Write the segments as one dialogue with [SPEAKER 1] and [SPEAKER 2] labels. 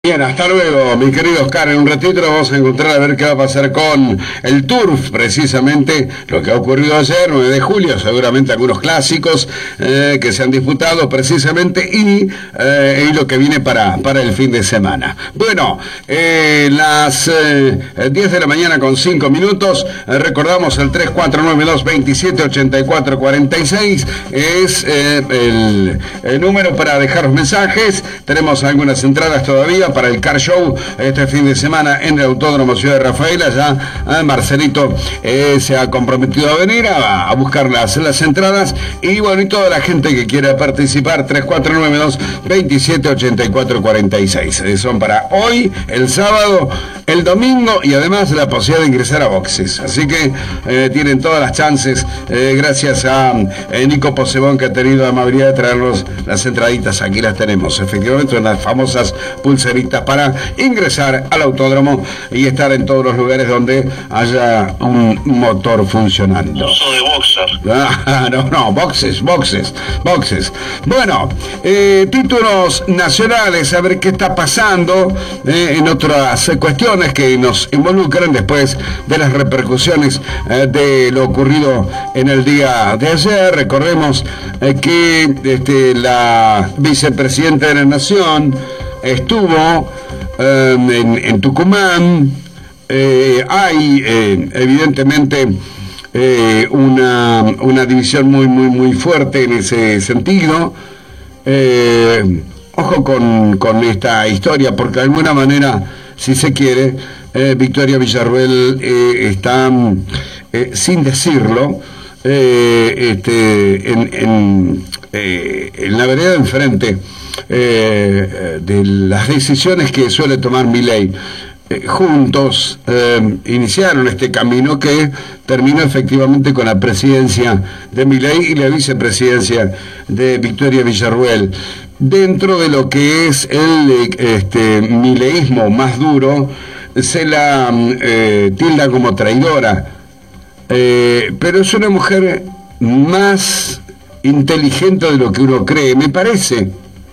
[SPEAKER 1] Bien, hasta luego, mi querido Oscar. En un ratito nos vamos a encontrar a ver qué va a pasar con el Turf, precisamente lo que ha ocurrido ayer, 9 de julio, seguramente algunos clásicos que se han disputado precisamente y lo que viene para el fin de semana. Bueno, las 10 de la mañana con 5 minutos, recordamos el 3492-278446, es el número para dejar los mensajes. Tenemos algunas entradas todavía para el Car Show este fin de semana en el Autódromo Ciudad de Rafaela. Ya Marcelito se ha comprometido a venir a buscar las entradas, y bueno, y toda la gente que quiera participar, 3492-278446, son para hoy, el sábado, el domingo, y además la posibilidad de ingresar a boxes, así que tienen todas las chances, gracias a Nico Posebón, que ha tenido la amabilidad de traernos las entraditas. Aquí las tenemos, efectivamente, unas famosas pulseritas para ingresar al autódromo y estar en todos los lugares donde haya un motor funcionando.
[SPEAKER 2] Uso de boxer.
[SPEAKER 1] No, boxes. Bueno, títulos nacionales, a ver qué está pasando en otras cuestiones que nos involucran después de las repercusiones de lo ocurrido en el día de ayer. Recordemos que la vicepresidenta de la Nación estuvo en Tucumán. Hay evidentemente una división muy fuerte en ese sentido. Ojo con esta historia, porque de alguna manera, si se quiere, Victoria Villarruel está, sin decirlo, en la vereda de enfrente de las decisiones que suele tomar Milei. Juntos iniciaron este camino que terminó efectivamente con la presidencia de Milei y la vicepresidencia de Victoria Villarruel. Dentro de lo que es el mileísmo más duro, se la tilda como traidora, pero es una mujer más inteligente de lo que uno cree, me parece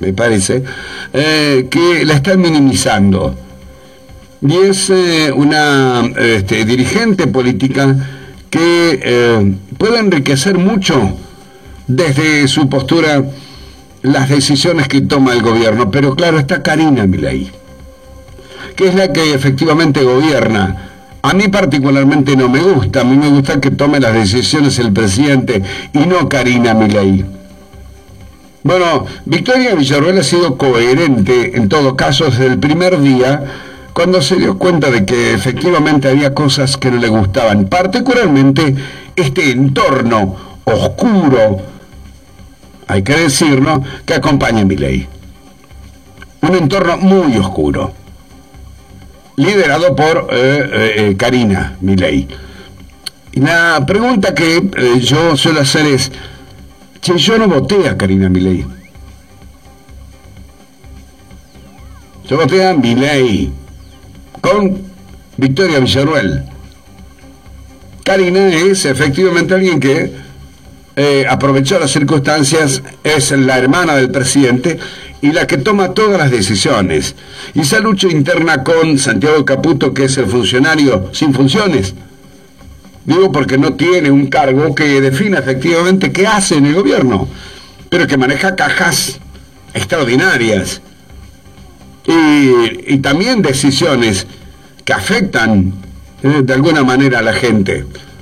[SPEAKER 1] que la están minimizando, y es una dirigente política que puede enriquecer mucho desde su postura las decisiones que toma el gobierno. Pero claro, está Karina Milei, que es la que efectivamente gobierna. A mí particularmente no me gusta, a mí me gusta que tome las decisiones el presidente y no Karina Milei. Bueno, Victoria Villarruel ha sido coherente en todo caso desde el primer día, cuando se dio cuenta de que efectivamente había cosas que no le gustaban, particularmente este entorno oscuro, hay que decirlo, que acompaña a Milei. Un entorno muy oscuro, liderado por Karina Milei. Y la pregunta que yo suelo hacer es: yo no voté a Karina Milei, yo voté a Milei con Victoria Villarruel. Karina es efectivamente alguien que aprovechó las circunstancias, es la hermana del presidente y la que toma todas las decisiones. Y esa lucha interna con Santiago Caputo, que es el funcionario sin funciones, digo porque no tiene un cargo que defina efectivamente qué hace en el gobierno, pero que maneja cajas extraordinarias y también decisiones que afectan de alguna manera a la gente.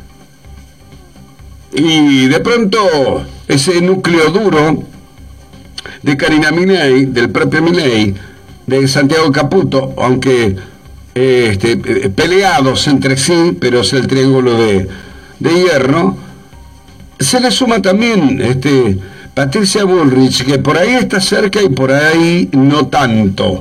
[SPEAKER 1] Y de pronto ese núcleo duro de Karina Milei, del propio Milei, de Santiago Caputo, aunque peleados entre sí, pero es el triángulo de hierro, se le suma también Patricia Bullrich, que por ahí está cerca y por ahí no tanto.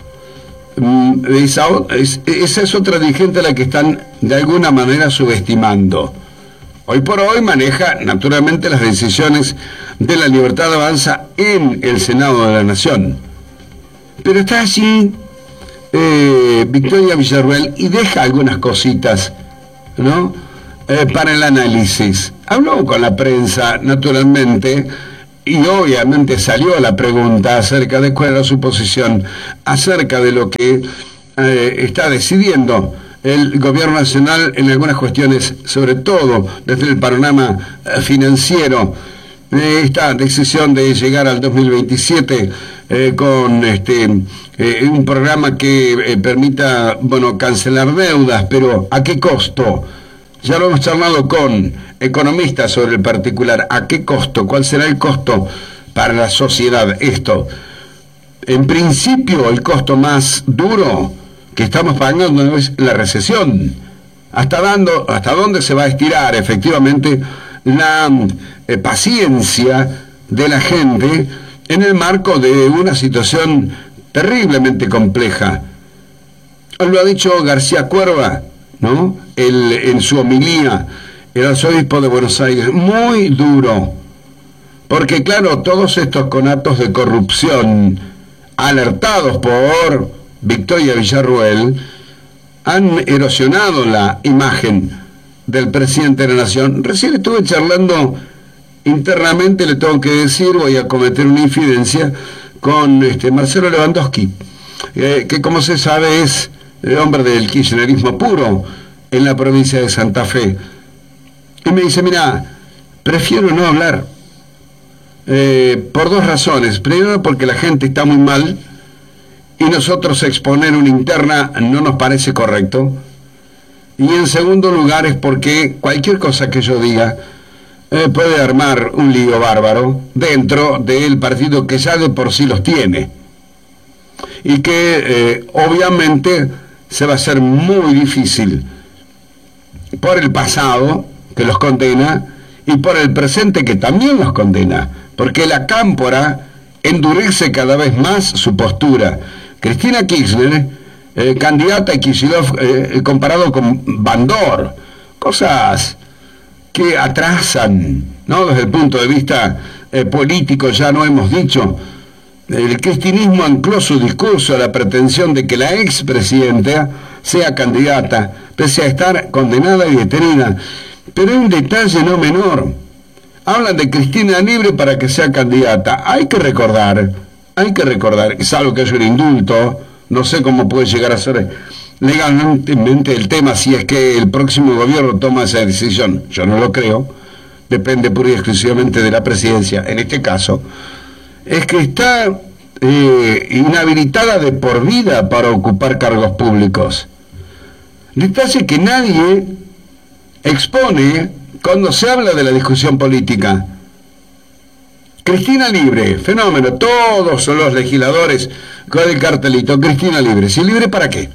[SPEAKER 1] Esa es otra dirigente a la que están de alguna manera subestimando. Hoy por hoy maneja naturalmente las decisiones de La Libertad Avanza en el Senado de la Nación, pero está allí Victoria Villarruel y deja algunas cositas, ¿no? Para el análisis. Habló con la prensa, naturalmente, y obviamente salió la pregunta acerca de cuál era su posición acerca de lo que está decidiendo el gobierno nacional en algunas cuestiones, sobre todo desde el panorama financiero. Esta decisión de llegar al 2027 con un programa que permita, cancelar deudas, pero ¿a qué costo? Ya lo hemos charlado con economistas sobre el particular. ¿A qué costo? ¿Cuál será el costo para la sociedad esto? En principio, el costo más duro que estamos pagando es la recesión. ¿Hasta dónde se va a estirar efectivamente la paciencia de la gente en el marco de una situación terriblemente compleja? Lo ha dicho García Cuerva, ¿no? En su homilía, el arzobispo de Buenos Aires, muy duro, porque claro, todos estos conatos de corrupción alertados por Victoria Villarruel han erosionado la imagen del presidente de la Nación. Recién estuve charlando internamente, le tengo que decir, voy a cometer una infidencia, con Marcelo Lewandowski, que como se sabe es el hombre del kirchnerismo puro en la provincia de Santa Fe. Y me dice, mira, prefiero no hablar, por dos razones. Primero, porque la gente está muy mal y nosotros exponer una interna no nos parece correcto. Y en segundo lugar es porque cualquier cosa que yo diga puede armar un lío bárbaro dentro del partido que ya de por sí los tiene. Y que obviamente se va a hacer muy difícil por el pasado que los condena y por el presente que también los condena, porque la cámpora endurece cada vez más su postura. Cristina Kirchner, candidata a Kicillof, comparado con Bandor, cosas que atrasan, ¿no? Desde el punto de vista político, ya no hemos dicho. El cristinismo ancló su discurso a la pretensión de que la expresidenta sea candidata, pese a estar condenada y detenida. Pero hay un detalle no menor. Hablan de Cristina libre para que sea candidata. Hay que recordar, salvo que haya un indulto, no sé cómo puede llegar a ser legalmente el tema si es que el próximo gobierno toma esa decisión. Yo no lo creo, depende pura y exclusivamente de la presidencia. En este caso, es que está inhabilitada de por vida para ocupar cargos públicos. Detalle que nadie expone cuando se habla de la discusión política. Cristina libre, fenómeno, todos los legisladores con el cartelito, Cristina libre. ¿Sí libre para qué?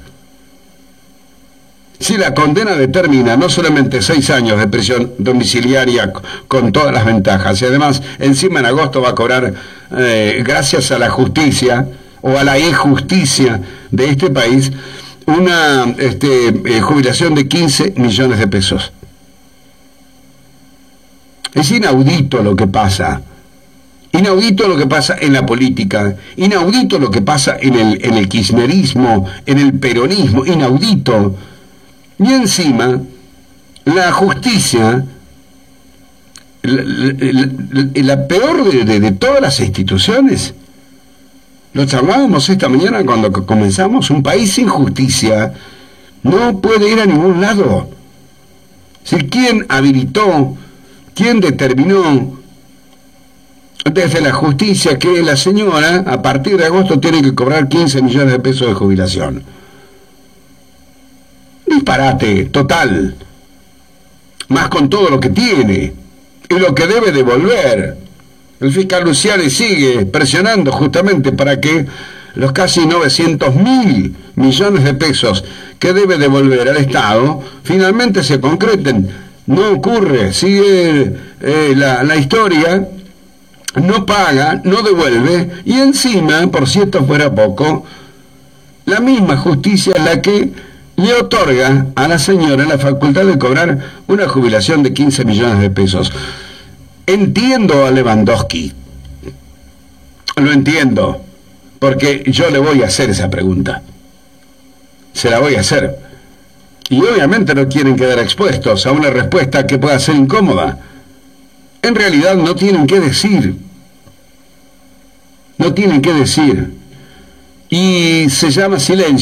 [SPEAKER 1] Si la condena determina no solamente 6 años de prisión domiciliaria con todas las ventajas, y además encima en agosto va a cobrar, gracias a la justicia o a la injusticia de este país, una jubilación de 15 millones de pesos. Es inaudito lo que pasa. Inaudito lo que pasa en la política, inaudito lo que pasa en el kirchnerismo, en el peronismo, inaudito. Y encima, la justicia, la peor de todas las instituciones, lo charlábamos esta mañana cuando comenzamos, un país sin justicia no puede ir a ningún lado. Si ¿quién habilitó, quién determinó desde la justicia que la señora a partir de agosto tiene que cobrar 15 millones de pesos de jubilación? Disparate total, más con todo lo que tiene y lo que debe devolver. El fiscal Luciani sigue presionando justamente para que los casi 900.000 millones de pesos que debe devolver al Estado finalmente se concreten. No ocurre, sigue la historia, no paga, no devuelve, y encima, por si esto fuera poco, la misma justicia es la que le otorga a la señora la facultad de cobrar una jubilación de 15 millones de pesos. Entiendo a Lewandowski, lo entiendo, porque yo le voy a hacer esa pregunta, se la voy a hacer, y obviamente no quieren quedar expuestos a una respuesta que pueda ser incómoda. En realidad no tienen que decir, no tienen qué decir. Y se llama silencio.